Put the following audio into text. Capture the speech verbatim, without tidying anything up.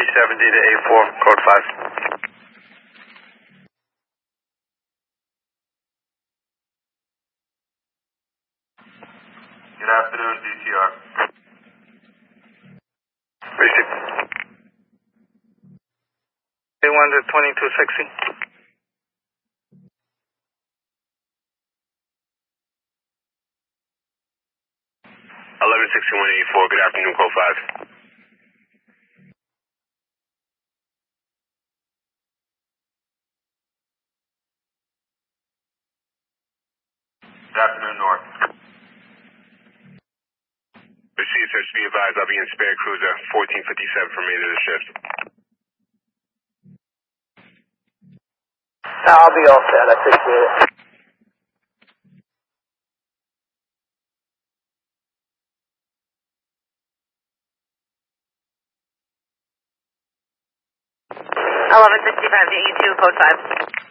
seventy to A four, code five. Good afternoon, D T R. Receive. A one to twenty-two sixty. eleven sixty-one eighty-four, good afternoon, code five. Good afternoon, North. Received, sir. Be advised, I'll be in spare cruiser fourteen fifty-seven for remainder of the shift. I'll be all set. I appreciate it. eleven sixty-five to eighty-two, code five.